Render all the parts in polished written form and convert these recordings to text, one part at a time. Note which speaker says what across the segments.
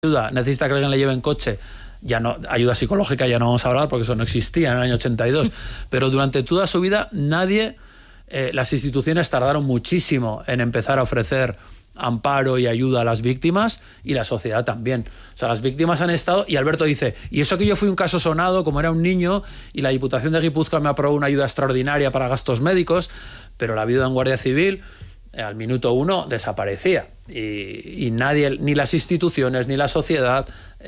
Speaker 1: ayuda, necesita que alguien le lleve en coche, ya no, ayuda psicológica ya no vamos a hablar porque eso no existía en el año 82, pero durante toda su vida nadie, las instituciones tardaron muchísimo en empezar a ofrecer amparo y ayuda a las víctimas, y la sociedad también. O sea, las víctimas han estado, y Alberto dice, y eso que yo fui un caso sonado, como era un niño, y la Diputación de Guipúzcoa me aprobó una ayuda extraordinaria para gastos médicos, pero la viuda en Guardia Civil al minuto 1 desaparecía, y nadie, ni las instituciones ni la sociedad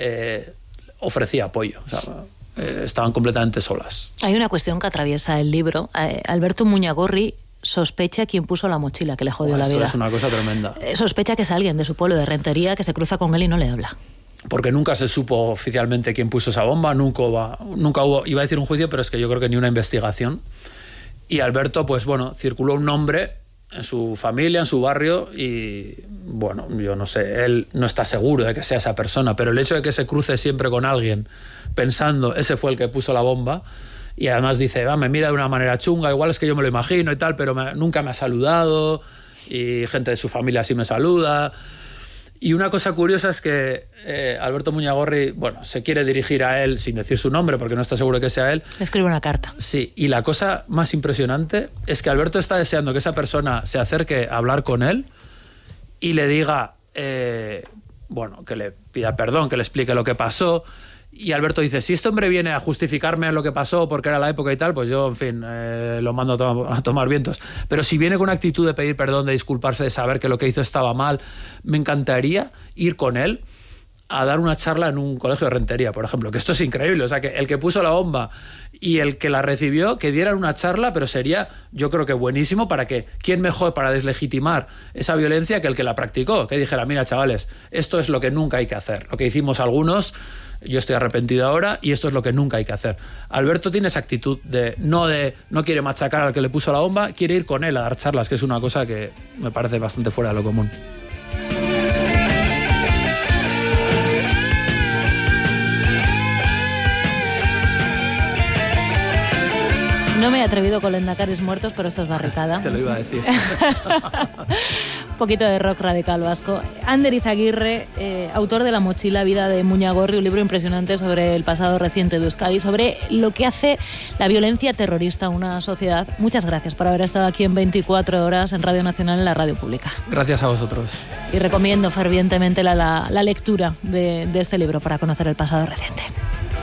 Speaker 1: ofrecía apoyo. O sea, estaban completamente solas.
Speaker 2: Hay una cuestión que atraviesa el libro. Alberto Muñagorri sospecha quién puso la mochila que le jodió la vida.
Speaker 1: Esto es una cosa tremenda.
Speaker 2: Sospecha que es alguien de su pueblo de Rentería que se cruza con él y no le habla.
Speaker 1: Porque nunca se supo oficialmente quién puso esa bomba, nunca hubo, iba a decir un juicio, pero es que yo creo que ni una investigación. Y Alberto, pues bueno, circuló un nombre en su familia, en su barrio, y bueno, yo no sé, él no está seguro de que sea esa persona, pero el hecho de que se cruce siempre con alguien pensando, ese fue el que puso la bomba, y además dice, me mira de una manera chunga, igual es que yo me lo imagino y tal, pero nunca me ha saludado, y gente de su familia sí me saluda. Y una cosa curiosa es que Alberto Muñagorri, bueno, se quiere dirigir a él sin decir su nombre porque no está seguro de que sea él.
Speaker 2: Escribe una carta.
Speaker 1: Sí, y la cosa más impresionante es que Alberto está deseando que esa persona se acerque a hablar con él y le diga, bueno, que le pida perdón, que le explique lo que pasó. Y Alberto dice, si este hombre viene a justificarme lo que pasó porque era la época y tal, pues yo, en fin, lo mando a tomar vientos. Pero si viene con una actitud de pedir perdón, de disculparse, de saber que lo que hizo estaba mal, me encantaría ir con él a dar una charla en un colegio de Rentería, por ejemplo, que esto es increíble. O sea, que el que puso la bomba y el que la recibió, que dieran una charla, pero sería, yo creo que buenísimo para que, ¿quién mejor para deslegitimar esa violencia que el que la practicó? Que dijera, mira, chavales, esto es lo que nunca hay que hacer. Lo que hicimos algunos, yo estoy arrepentido ahora y esto es lo que nunca hay que hacer. Alberto tiene esa actitud no quiere machacar al que le puso la bomba, quiere ir con él a dar charlas, que es una cosa que me parece bastante fuera de lo común.
Speaker 2: No me he atrevido con Lehendakaris muertos, pero esto es barricada.
Speaker 1: Te lo iba a decir.
Speaker 2: Un poquito de rock radical vasco. Ander Izaguirre, autor de La mochila, vida de Muñagorri, un libro impresionante sobre el pasado reciente de Euskadi, sobre lo que hace la violencia terrorista a una sociedad. Muchas gracias por haber estado aquí en 24 horas en Radio Nacional, en la radio pública.
Speaker 1: Gracias a vosotros.
Speaker 2: Y recomiendo fervientemente la lectura de este libro para conocer el pasado reciente.